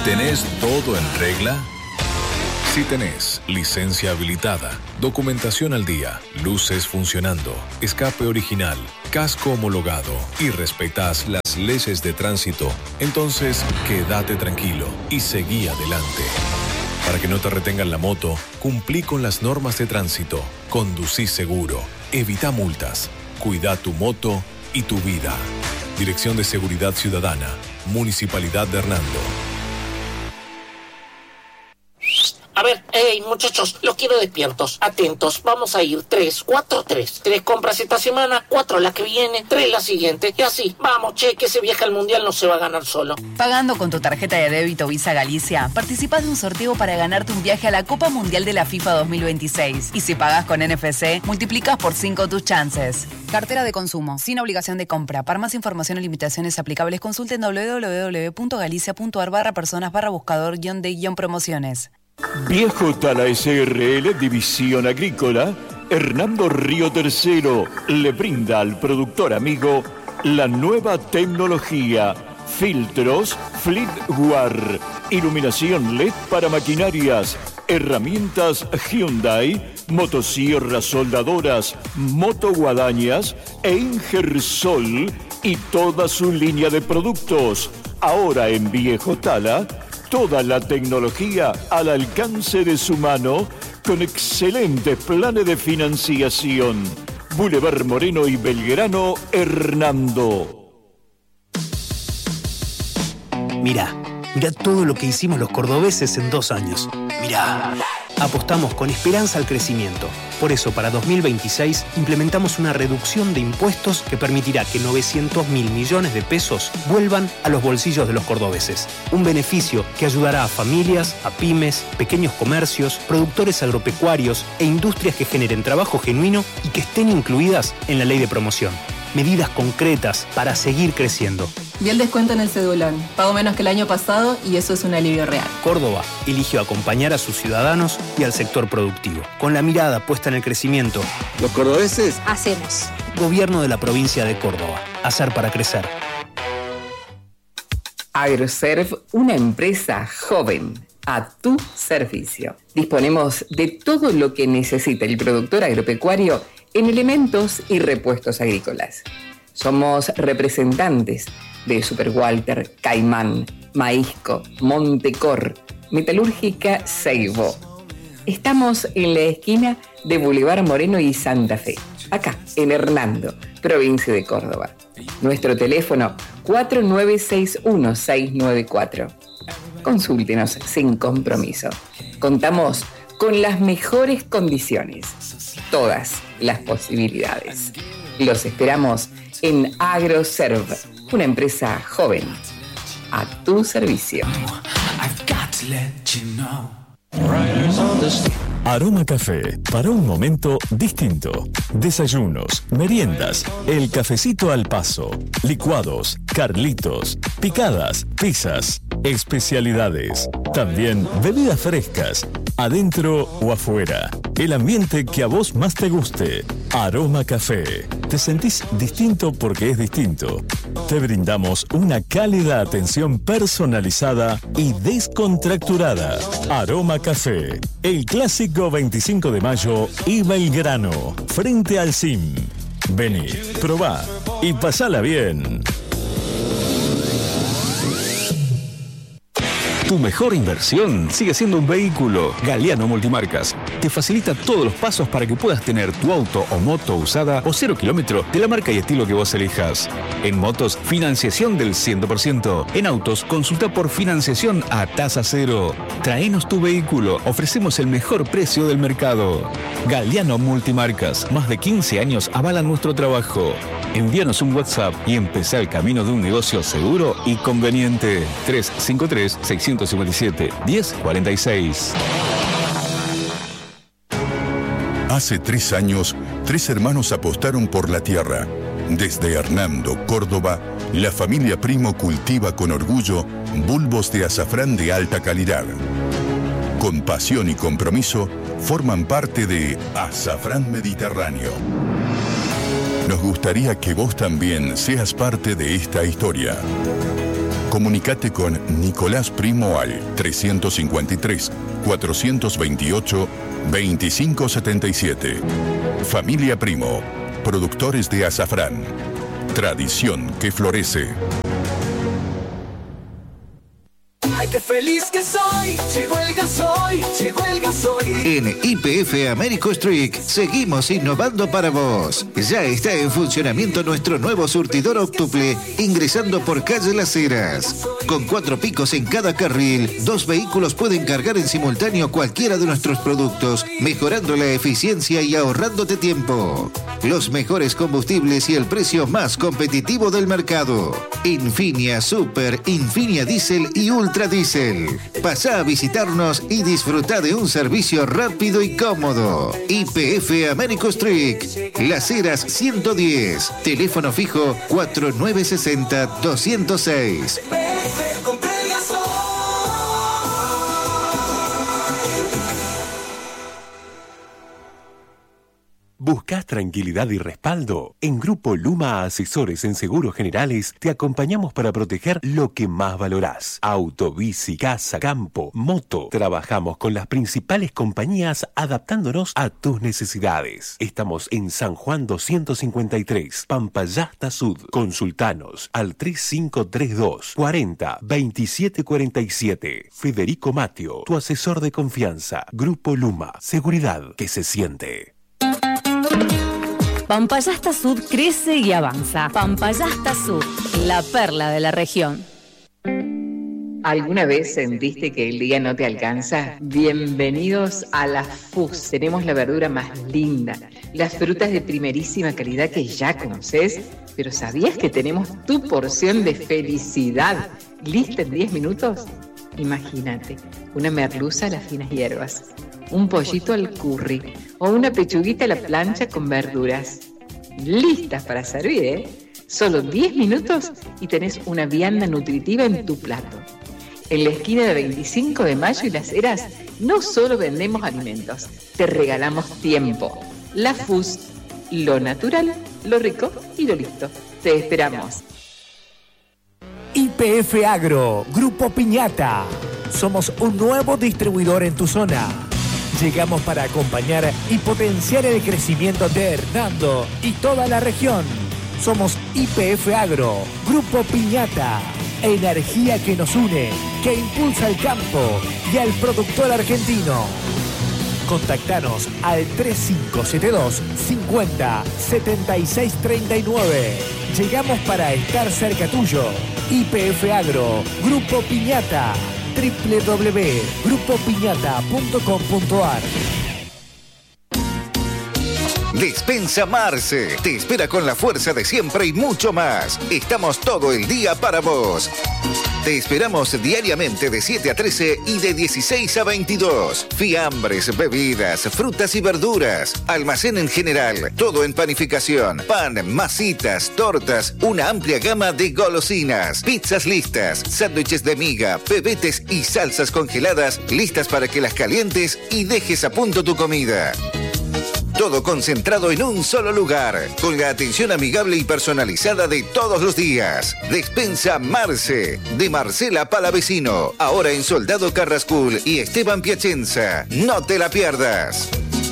¿Tenés todo en regla? Si tenés licencia habilitada, documentación al día, luces funcionando, escape original, casco homologado y respetás las leyes de tránsito, entonces quédate tranquilo y seguí adelante. Para que no te retengan la moto, cumplí con las normas de tránsito, conducí seguro, evita multas, cuida tu moto y tu vida. Dirección de Seguridad Ciudadana, Municipalidad de Hernando. A ver, hey, muchachos, los quiero despiertos, atentos. Vamos a ir 3, 4, 3. 3 compras esta semana, 4 la que viene, 3 la siguiente. Y así, vamos, che, que ese viaje al Mundial no se va a ganar solo. Pagando con tu tarjeta de débito Visa Galicia, participás de un sorteo para ganarte un viaje a la Copa Mundial de la FIFA 2026. Y si pagás con NFC, multiplicás por 5 tus chances. Cartera de consumo, sin obligación de compra. Para más información y limitaciones aplicables, consulten www.galicia.ar/personas/buscador-de-promociones. Viejo Tala SRL, División Agrícola, Hernando Río Tercero le brinda al productor amigo la nueva tecnología, filtros Fleetware, iluminación LED para maquinarias, herramientas Hyundai, motosierras soldadoras, motoguadañas e Ingersol y toda su línea de productos. Ahora en Viejo Tala, toda la tecnología al alcance de su mano con excelentes planes de financiación. Boulevard Moreno y Belgrano, Hernando. Mirá todo lo que hicimos los cordobeses en 2 años. Mirá. Apostamos con esperanza al crecimiento. Por eso, para 2026, implementamos una reducción de impuestos que permitirá que 900.000 millones de pesos vuelvan a los bolsillos de los cordobeses. Un beneficio que ayudará a familias, a pymes, pequeños comercios, productores agropecuarios e industrias que generen trabajo genuino y que estén incluidas en la ley de promoción. Medidas concretas para seguir creciendo. Vi el descuento en el cedulón. Pago menos que el año pasado y eso es un alivio real. Córdoba eligió acompañar a sus ciudadanos y al sector productivo. Con la mirada puesta en el crecimiento. Los cordobeses hacemos. Gobierno de la provincia de Córdoba. Hacer para crecer. Agroserv, una empresa joven a tu servicio. Disponemos de todo lo que necesita el productor agropecuario en elementos y repuestos agrícolas. Somos representantes de Super Walter, Caimán, Maízco, Montecor, Metalúrgica Seibo. Estamos en la esquina de Boulevard Moreno y Santa Fe, acá en Hernando, provincia de Córdoba. Nuestro teléfono 4961-694. Consúltenos sin compromiso. Contamos con las mejores condiciones, todas las posibilidades. Los esperamos en Agroserv, una empresa joven a tu servicio. Aroma Café, para un momento distinto. Desayunos, meriendas, el cafecito al paso, licuados, carlitos, picadas, pizzas, especialidades. También bebidas frescas, adentro o afuera. El ambiente que a vos más te guste. Aroma Café. Te sentís distinto porque es distinto. Te brindamos una cálida atención personalizada y descontracturada. Aroma Café. El clásico 25 de mayo y Belgrano. Frente al CIM. Vení, probá y pasala bien. Tu mejor inversión sigue siendo un vehículo. Galliano Multimarcas te facilita todos los pasos para que puedas tener tu auto o moto usada o 0 kilómetro de la marca y estilo que vos elijas. En motos, financiación del 100%. En autos, consulta por financiación a tasa cero. Traenos tu vehículo. Ofrecemos el mejor precio del mercado. Galliano Multimarcas. Más de 15 años avalan nuestro trabajo. Envíanos un WhatsApp y empezá el camino de un negocio seguro y conveniente. 353-657-1046. Hace 3 años, 3 hermanos apostaron por la tierra. Desde Hernando, Córdoba, la familia Primo cultiva con orgullo bulbos de azafrán de alta calidad. Con pasión y compromiso, forman parte de Azafrán Mediterráneo. Nos gustaría que vos también seas parte de esta historia. Comunicate con Nicolás Primo al 353-428-2577. Familia Primo, productores de azafrán. Tradición que florece. ¡Ay, qué feliz que soy! Llegó el gasoil, llegó el gasoil. En YPF Américo Street seguimos innovando para vos. Ya está en funcionamiento nuestro nuevo surtidor óctuple ingresando por calle Las Heras. Con 4 picos en cada carril, 2 vehículos pueden cargar en simultáneo cualquiera de nuestros productos, mejorando la eficiencia y ahorrándote tiempo. Los mejores combustibles y el precio más competitivo del mercado. Infinia Super, Infinia Diesel y Ultra Diesel. Pasá a visitarnos y disfruta de un servicio rápido y cómodo. YPF Américo Street, Las Heras 110. Teléfono fijo 4960-206. ¿Buscas tranquilidad y respaldo? En Grupo Luma Asesores en Seguros Generales te acompañamos para proteger lo que más valorás. Auto, bici, casa, campo, moto. Trabajamos con las principales compañías adaptándonos a tus necesidades. Estamos en San Juan 253, Pampayasta Sud. Consultanos al 3532 40 27 47. Federico Matio, tu asesor de confianza. Grupo Luma, seguridad que se siente. Pampayasta Sud crece y avanza. Pampayasta Sud, la perla de la región. ¿Alguna vez sentiste que el día no te alcanza? Bienvenidos a la FUS. Tenemos la verdura más linda, las frutas de primerísima calidad que ya conoces, pero ¿sabías que tenemos tu porción de felicidad lista en 10 minutos? Imagínate, una merluza a las finas hierbas, un pollito al curry o una pechuguita a la plancha con verduras. Listas para servir, ¿eh? Solo 10 minutos y tenés una vianda nutritiva en tu plato. En la esquina de 25 de Mayo y Las Heras no solo vendemos alimentos, te regalamos tiempo. La FUS, lo natural, lo rico y lo listo. Te esperamos. YPF Agro, Grupo Piñata. Somos un nuevo distribuidor en tu zona. Llegamos para acompañar y potenciar el crecimiento de Hernando y toda la región. Somos YPF Agro, Grupo Piñata. Energía que nos une, que impulsa al campo y al productor argentino. Contactanos al 3572 50 76 39. Llegamos para estar cerca tuyo. YPF Agro, Grupo Piñata. www.grupopiñata.com.ar. Despensa Marce te espera con la fuerza de siempre y mucho más. Estamos todo el día para vos. Te esperamos diariamente de 7 a 13 y de 16 a 22. Fiambres, bebidas, frutas y verduras. Almacén en general, todo en panificación. Pan, masitas, tortas, una amplia gama de golosinas. Pizzas listas, sándwiches de miga, pebetes y salsas congeladas listas para que las calientes y dejes a punto tu comida. Todo concentrado en un solo lugar, con la atención amigable y personalizada de todos los días. Despensa Marce, de Marcela Palavecino, ahora en Soldado Carrascul y Esteban Piacenza. No te la pierdas.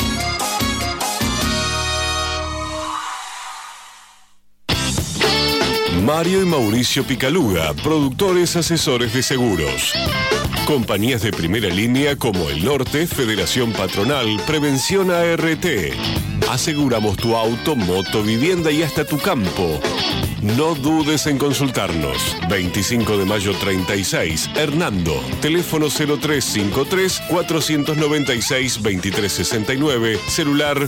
Mario y Mauricio Picaluga, productores asesores de seguros. Compañías de primera línea como El Norte, Federación Patronal, Prevención ART. Aseguramos tu auto, moto, vivienda y hasta tu campo. No dudes en consultarnos. 25 de mayo 36, Hernando. Teléfono 0353-496-2369. Celular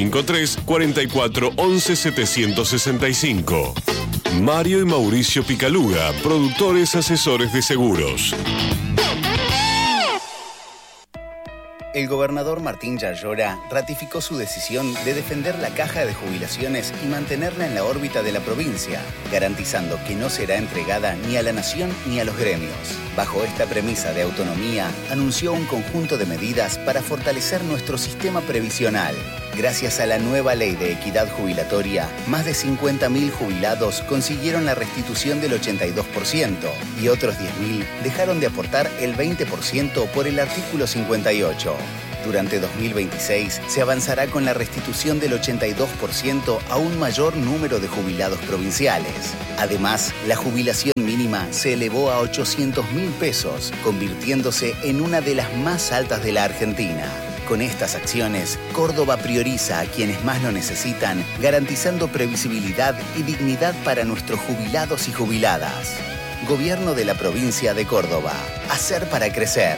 353-4411-765. Mario y Mauricio Picaluga, productores asesores de seguros. El gobernador Martín Yarlora ratificó su decisión de defender la caja de jubilaciones y mantenerla en la órbita de la provincia, garantizando que no será entregada ni a la nación ni a los gremios. Bajo esta premisa de autonomía, anunció un conjunto de medidas para fortalecer nuestro sistema previsional. Gracias a la nueva ley de equidad jubilatoria, más de 50.000 jubilados consiguieron la restitución del 82% y otros 10.000 dejaron de aportar el 20% por el artículo 58. Durante 2026 se avanzará con la restitución del 82% a un mayor número de jubilados provinciales. Además, la jubilación mínima se elevó a 800.000 pesos, convirtiéndose en una de las más altas de la Argentina. Con estas acciones, Córdoba prioriza a quienes más lo necesitan, garantizando previsibilidad y dignidad para nuestros jubilados y jubiladas. Gobierno de la provincia de Córdoba. Hacer para crecer.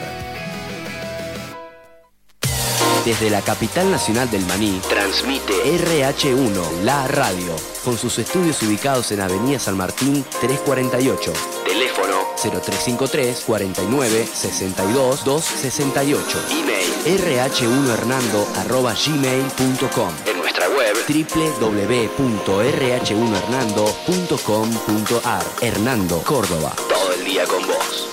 Desde la capital nacional del maní, transmite RH1, la radio, con sus estudios ubicados en Avenida San Martín 348. Teléfono 0353 49 62 268. Email rh1hernando@gmail.com. En nuestra web www.rh1hernando.com.ar. Hernando, Córdoba. Todo el día con vos.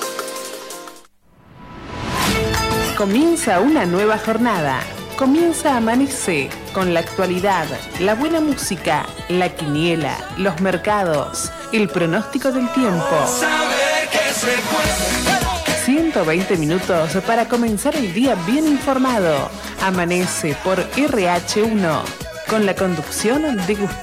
Comienza una nueva jornada. Comienza Amanece con la actualidad, la buena música, la quiniela, los mercados, el pronóstico del tiempo. 120 minutos para comenzar el día bien informado. Amanece por RH1 con la conducción de Gustavo.